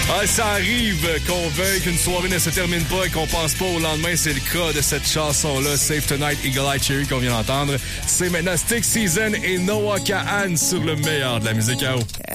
Ah, ça arrive qu'on veuille qu'une soirée ne se termine pas et qu'on pense pas au lendemain. C'est le cas de cette chanson-là, Save Tonight, Eagle Eye Cherry, qu'on vient d'entendre. C'est maintenant Stick Season et Noah Kahan sur le meilleur de la musique à eau.